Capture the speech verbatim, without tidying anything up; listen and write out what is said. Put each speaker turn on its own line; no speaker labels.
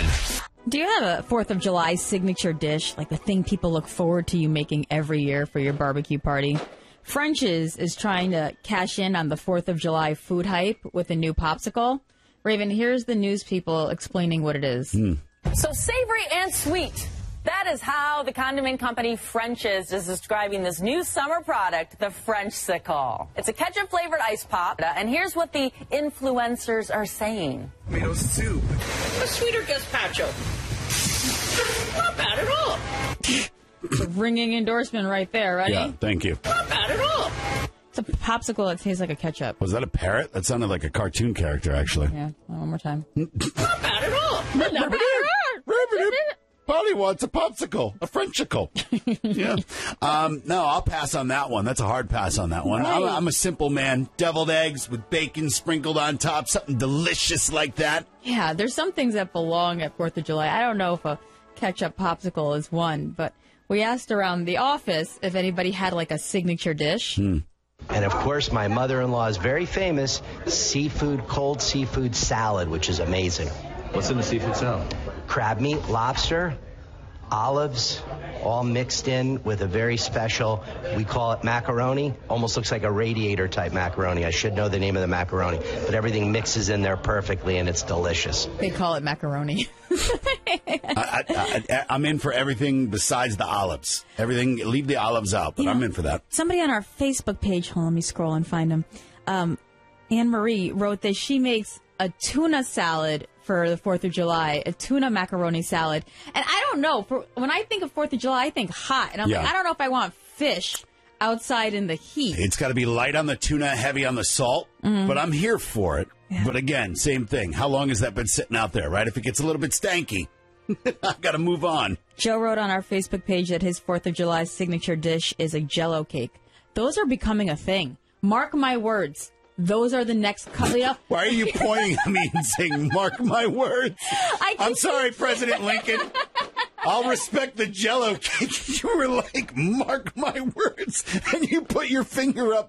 Preston.
Do you have a fourth of July signature dish, like the thing people look forward to you making every year for your barbecue party? French's is trying to cash in on the fourth of July food hype with a new popsicle. Raven, here's the news people explaining what it is.
Mm. So savory and sweet. That is how the condiment company French's is describing this new summer product, the Frenchsicle. It's a ketchup-flavored ice pop, and here's what the influencers are saying.
Tomato soup.
A sweeter gazpacho. Not bad at all.
It's a ringing endorsement right there, ready?
Yeah, thank you.
Not bad at all.
It's a popsicle that tastes like a ketchup.
Was that a parrot? That sounded like a cartoon character, actually.
Yeah, one more time.
Not bad at all.
Not bad at all.
Polly wants a popsicle, a Frenchicle. Yeah. Um, no, I'll pass on that one. That's a hard pass on that one.
Right.
I'm, I'm a simple man. Deviled eggs with bacon sprinkled on top, something delicious like that.
Yeah, there's some things that belong at fourth of July. I don't know if a ketchup popsicle is one, but we asked around the office if anybody had like a signature dish.
Hmm.
And, of course, my mother-in-law is very famous, seafood, cold seafood salad, which is amazing.
What's in the seafood salad?
Crab meat, lobster, olives, all mixed in with a very special, we call it macaroni. Almost looks like a radiator type macaroni. I should know the name of the macaroni. But everything mixes in there perfectly, and it's delicious.
They call it macaroni.
I, I, I, I'm in for everything besides the olives. Everything, leave the olives out, but
You
I'm
know,
in for that.
Somebody on our Facebook page, hold on, let me scroll and find them. Um, Anne-Marie wrote that she makes a tuna salad for the fourth of July, a tuna macaroni salad. And I don't know, for when I think of fourth of July, I think hot. And I'm
Yeah.
like, I don't know if I want fish outside in the heat.
It's got to be light on the tuna, heavy on the salt,
Mhm.
but I'm here for it.
Yeah.
But again, same thing. How long has that been sitting out there, right? If it gets a little bit stanky, I've got to move on.
Joe wrote on our Facebook page that his fourth of July signature dish is a Jell-O cake. Those are becoming a thing. Mark my words. Those are the next coming up.
Why are you pointing at me and saying, mark my words?
I
I'm sorry, President Lincoln. I'll respect the Jell-O cake. You were like, mark my words. And you put your finger up